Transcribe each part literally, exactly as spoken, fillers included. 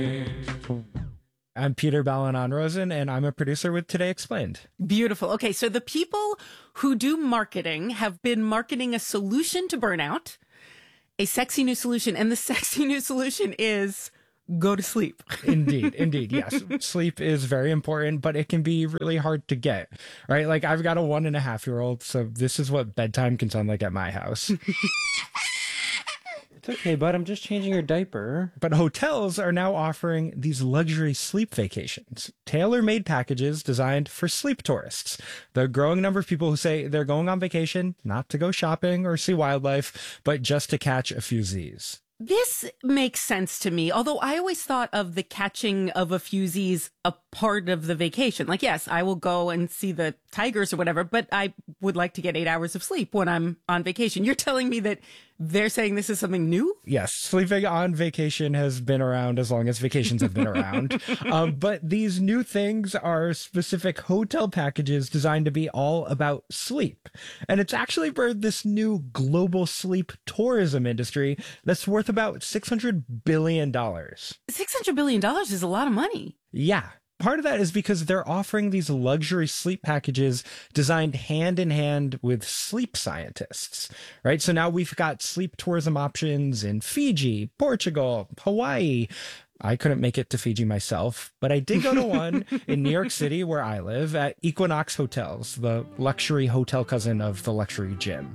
I'm Peter Balanon Rosen, and I'm a producer with Today Explained. Beautiful. Okay, so the people who do marketing have been marketing a solution to burnout, a sexy new solution, and the sexy new solution is go to sleep. Indeed, indeed, yes. Sleep is very important, but it can be really hard to get, right? Like, I've got a one and a half year old, so this is what bedtime can sound like at my house. It's okay, bud. I'm just changing your diaper. But hotels are now offering these luxury sleep vacations, tailor-made packages designed for sleep tourists. The growing number of people who say they're going on vacation, not to go shopping or see wildlife, but just to catch a few Z's. This makes sense to me, although I always thought of the catching of a few Z's a part of the vacation. Like, yes, I will go and see the tigers or whatever, but I would like to get eight hours of sleep when I'm on vacation. You're telling me that they're saying this is something new? Yes, sleeping on vacation has been around as long as vacations have been around. um, but these new things are specific hotel packages designed to be all about sleep. And it's actually birthed this new global sleep tourism industry that's worth about six hundred billion dollars. six hundred billion dollars is a lot of money. Yeah. Part of that is because they're offering these luxury sleep packages designed hand in hand with sleep scientists, right? So now we've got sleep tourism options in Fiji, Portugal, Hawaii. I couldn't make it to Fiji myself, but I did go to one in New York City where I live at Equinox Hotels, the luxury hotel cousin of the luxury gym.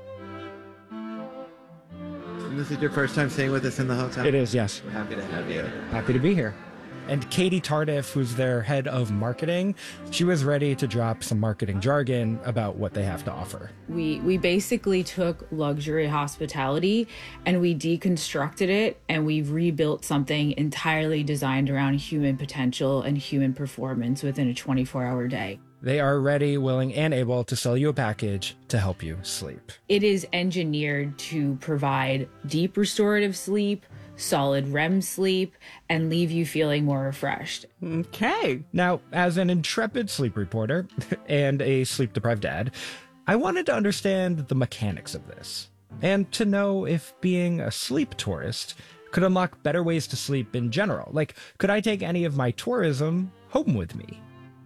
And this is your first time staying with us in the hotel? It is, yes. We're happy to have you. Happy to be here. And Katie Tardif, who's their head of marketing, she was ready to drop some marketing jargon about what they have to offer. We we basically took luxury hospitality and we deconstructed it and we rebuilt something entirely designed around human potential and human performance within a twenty-four hour day. They are ready, willing, and able to sell you a package to help you sleep. It is engineered to provide deep restorative sleep, solid R E M sleep, and leave you feeling more refreshed. Okay. Now, as an intrepid sleep reporter and a sleep-deprived dad, I wanted to understand the mechanics of this, and to know if being a sleep tourist could unlock better ways to sleep in general. Like, could I take any of my tourism home with me?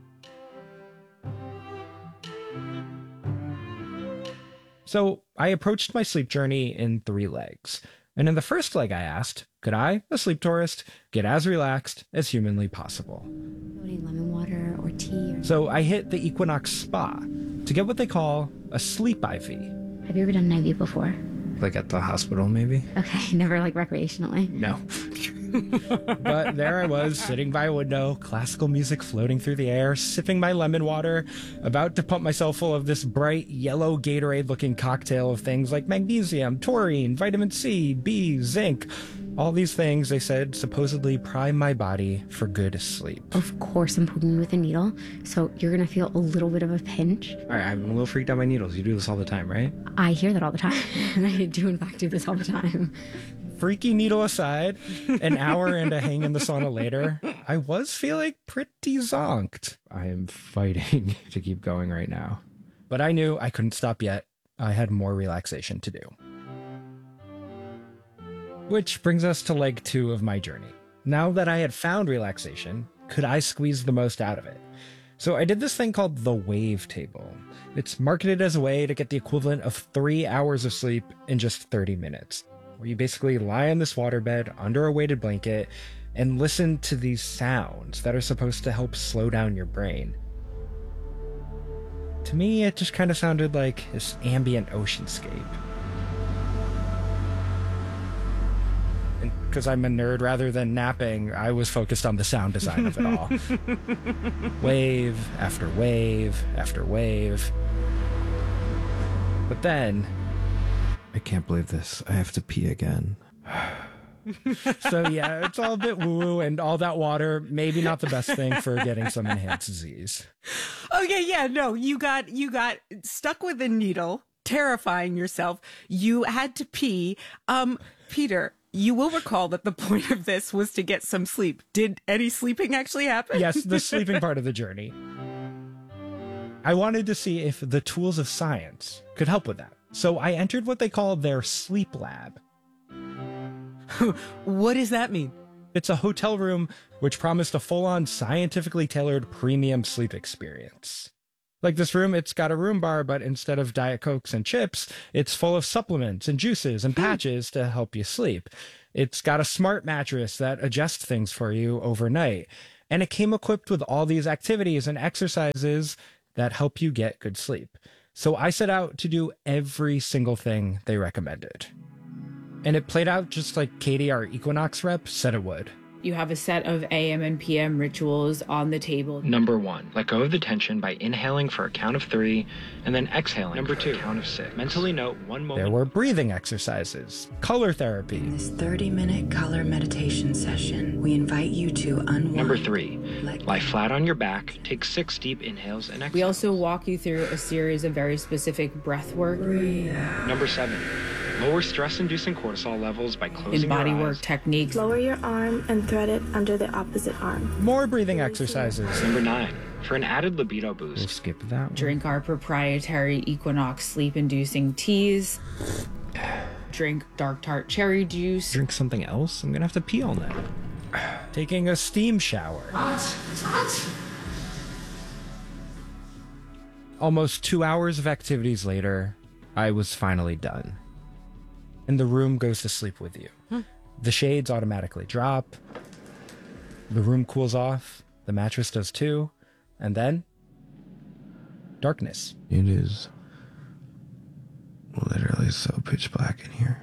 So I approached my sleep journey in three legs. And in the first leg, I asked, could I, a sleep tourist, get as relaxed as humanly possible? Loading lemon water or tea. Or... So I hit the Equinox Spa to get what they call a sleep I V. Have you ever done an I V before? Like at the hospital, maybe? Okay, never like recreationally. No. But there I was, sitting by a window, classical music floating through the air, sipping my lemon water, about to pump myself full of this bright yellow Gatorade-looking cocktail of things like magnesium, taurine, vitamin C, B, zinc. All these things, they said, supposedly prime my body for good sleep. Of course I'm poking you with a needle, so you're gonna feel a little bit of a pinch. All right, I'm a little freaked out by needles. You do this all the time, right? I hear that all the time. I do in fact do this all the time. Freaky needle aside, an hour and a hang in the sauna later, I was feeling pretty zonked. I am fighting to keep going right now. But I knew I couldn't stop yet. I had more relaxation to do. Which brings us to leg two of my journey. Now that I had found relaxation, could I squeeze the most out of it? So I did this thing called the Wave Table. It's marketed as a way to get the equivalent of three hours of sleep in just thirty minutes, where you basically lie on this waterbed under a weighted blanket and listen to these sounds that are supposed to help slow down your brain. To me, it just kind of sounded like this ambient oceanscape. And because I'm a nerd rather than napping, I was focused on the sound design of it all. Wave after wave after wave. But then... I can't believe this. I have to pee again. So yeah, it's all a bit woo-woo, and all that water, maybe not the best thing for getting some enhanced Z's. Okay, yeah, no, you got you got stuck with a needle, terrifying yourself. You had to pee. Um, Peter, you will recall that the point of this was to get some sleep. Did any sleeping actually happen? Yes, the sleeping part of the journey. I wanted to see if the tools of science could help with that. So I entered what they call their sleep lab. What does that mean? It's a hotel room which promised a full-on scientifically tailored premium sleep experience. Like this room, it's got a room bar, but instead of Diet Cokes and chips, it's full of supplements and juices and patches to help you sleep. It's got a smart mattress that adjusts things for you overnight. And it came equipped with all these activities and exercises that help you get good sleep. So I set out to do every single thing they recommended. And it played out just like Katie, our Equinox rep, said it would. You have a set of A M and P M rituals on the table. Number one, let go of the tension by inhaling for a count of three and then exhaling Number for two, a count of six. Mentally note one moment. There were breathing exercises, color therapy. In this thirty-minute color meditation session, we invite you to unwind. Number three, lie flat on your back, take six deep inhales and exhales. We also walk you through a series of very specific breath work. Number seven, lower stress-inducing cortisol levels by closing in body your eyes. work techniques. Lower your arm and thread it under the opposite arm. More breathing exercises. Number nine, for an added libido We'll boost. skip that one. Drink our proprietary Equinox sleep-inducing teas. Drink dark tart cherry juice. Drink something else? I'm gonna have to pee all night. Taking a steam shower. Almost two hours of activities later, I was finally done. And the room goes to sleep with you. Hmm. The shades automatically drop. The room cools off. The mattress does too. And then, darkness. It is literally so pitch black in here.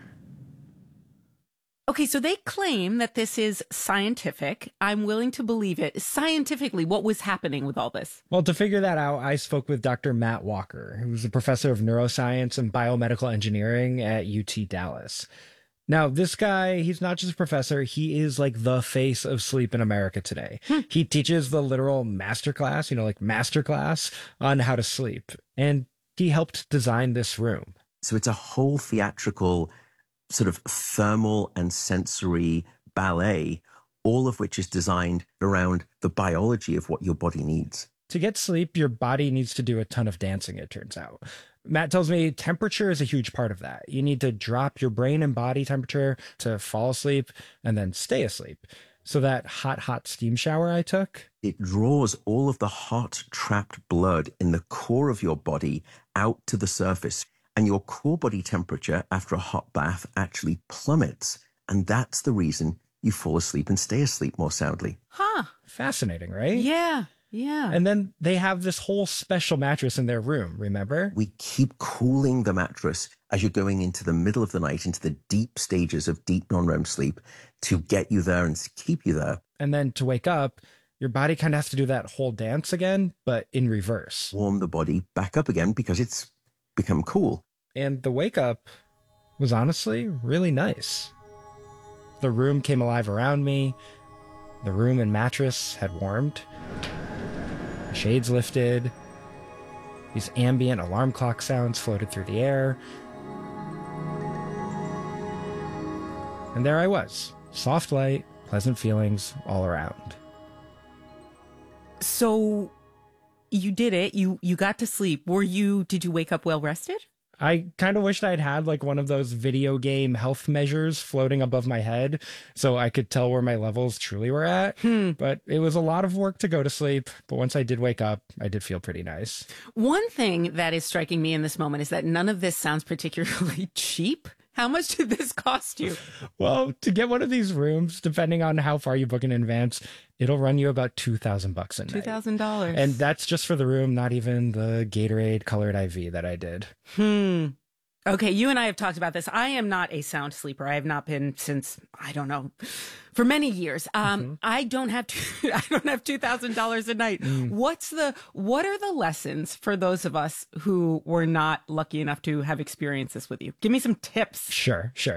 Okay, so they claim that this is scientific. I'm willing to believe it. Scientifically, what was happening with all this? Well, to figure that out, I spoke with Doctor Matt Walker, who's a professor of neuroscience and biomedical engineering at U T Dallas. Now, this guy, he's not just a professor, he is like the face of sleep in America today. Hmm. He teaches the literal masterclass, you know, like masterclass on how to sleep. And he helped design this room. So it's a whole theatrical sort of thermal and sensory ballet, all of which is designed around the biology of what your body needs. To get sleep, your body needs to do a ton of dancing, it turns out. Matt tells me temperature is a huge part of that. You need to drop your brain and body temperature to fall asleep and then stay asleep. So that hot, hot steam shower I took, it draws all of the hot, trapped blood in the core of your body out to the surface. And your core body temperature after a hot bath actually plummets. And that's the reason you fall asleep and stay asleep more soundly. Huh. Fascinating, right? Yeah. Yeah. And then they have this whole special mattress in their room, remember? We keep cooling the mattress as you're going into the middle of the night, into the deep stages of deep non-R E M sleep to get you there and keep you there. And then to wake up, your body kind of has to do that whole dance again, but in reverse. Warm the body back up again because it's become cool. And the wake up was honestly really nice. The room came alive around me. The room and mattress had warmed. The shades lifted. These ambient alarm clock sounds floated through the air. And there I was. Soft light, pleasant feelings all around. So you did it. You you got to sleep. Were you, did you wake up well rested? I kind of wished I'd had like one of those video game health measures floating above my head so I could tell where my levels truly were at. Hmm. But it was a lot of work to go to sleep. But once I did wake up, I did feel pretty nice. One thing that is striking me in this moment is that none of this sounds particularly cheap. How much did this cost you? Well, to get one of these rooms, depending on how far you book in advance, it'll run you about two thousand bucks a night. two thousand dollars. And that's just for the room, not even the Gatorade colored I V that I did. Hmm. Okay, you and I have talked about this. I am not a sound sleeper. I have not been since, I don't know, for many years. Um, mm-hmm. I don't have two, I don't have two thousand dollars a night. Mm. What's the what are the lessons for those of us who were not lucky enough to have experienced this with you? Give me some tips. Sure, sure.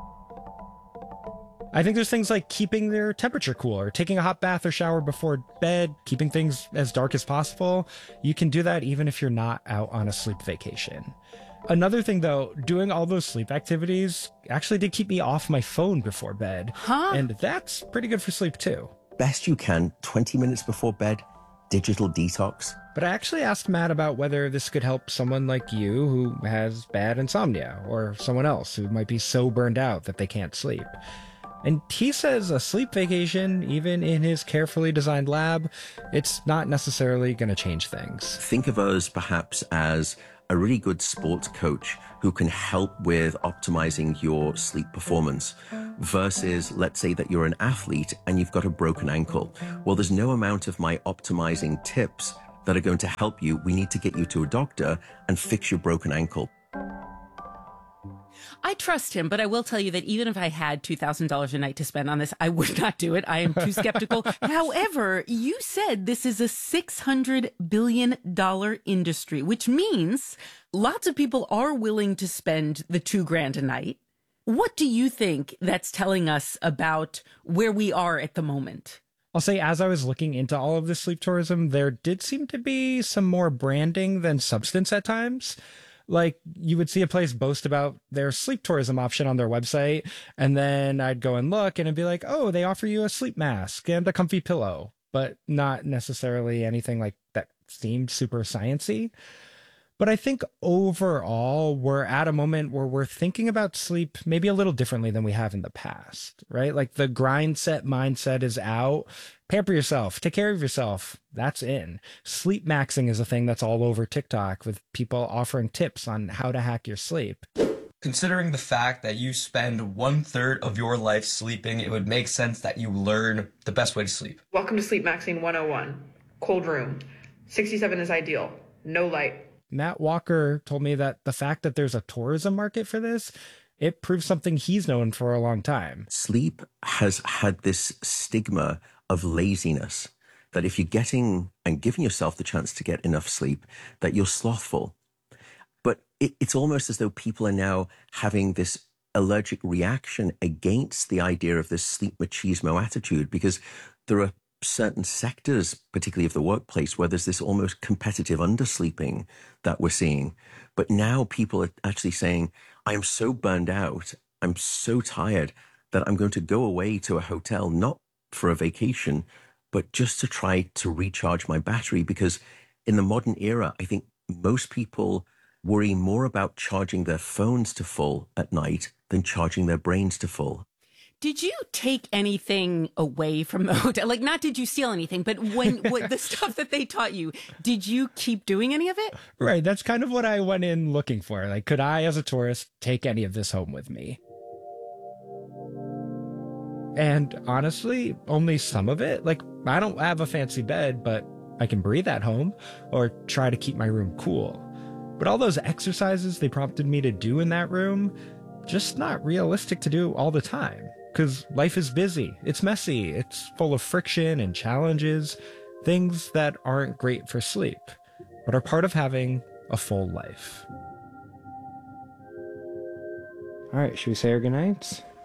I think there's things like keeping their temperature cool or taking a hot bath or shower before bed, keeping things as dark as possible. You can do that even if you're not out on a sleep vacation. Another thing, though, doing all those sleep activities actually did keep me off my phone before bed. Huh? And that's pretty good for sleep, too. Best you can, twenty minutes before bed, digital detox. But I actually asked Matt about whether this could help someone like you who has bad insomnia or someone else who might be so burned out that they can't sleep. And he says a sleep vacation, even in his carefully designed lab, it's not necessarily going to change things. Think of us perhaps as a really good sports coach who can help with optimizing your sleep performance versus, let's say that you're an athlete and you've got a broken ankle. Well, there's no amount of my optimizing tips that are going to help you. We need to get you to a doctor and fix your broken ankle. I trust him, but I will tell you that even if I had two thousand dollars a night to spend on this, I would not do it. I am too skeptical. However, you said this is a six hundred billion dollars industry, which means lots of people are willing to spend the two grand a night. What do you think that's telling us about where we are at the moment? I'll say, as I was looking into all of this sleep tourism, there did seem to be some more branding than substance at times. Like, you would see a place boast about their sleep tourism option on their website, and then I'd go and look and it'd be like, oh, they offer you a sleep mask and a comfy pillow, but not necessarily anything like that seemed super sciencey. But I think overall, we're at a moment where we're thinking about sleep maybe a little differently than we have in the past, right? Like the grind set mindset is out. Pamper yourself, take care of yourself. That's in. Sleep maxing is a thing that's all over TikTok with people offering tips on how to hack your sleep. Considering the fact that you spend one third of your life sleeping, it would make sense that you learn the best way to sleep. Welcome to Sleep Maxing one oh one. Cold room. sixty-seven is ideal. No light. Matt Walker told me that the fact that there's a tourism market for this, it proves something he's known for a long time. Sleep has had this stigma of laziness, that if you're getting and giving yourself the chance to get enough sleep, that you're slothful. But it, it's almost as though people are now having this allergic reaction against the idea of this sleep machismo attitude, because there are certain sectors, particularly of the workplace, where there's this almost competitive undersleeping that we're seeing. But now people are actually saying, I am so burned out, I'm so tired that I'm going to go away to a hotel, not for a vacation, but just to try to recharge my battery. Because in the modern era, I think most people worry more about charging their phones to full at night than charging their brains to full. Did you take anything away from the hotel? Like, not did you steal anything, but when what, the stuff that they taught you, did you keep doing any of it? Right. That's kind of what I went in looking for. Like, could I, as a tourist, take any of this home with me? And honestly, only some of it. Like, I don't have a fancy bed, but I can breathe at home or try to keep my room cool. But all those exercises they prompted me to do in that room, just not realistic to do all the time. Because life is busy, it's messy, it's full of friction and challenges, things that aren't great for sleep, but are part of having a full life. All right, should we say our goodnights?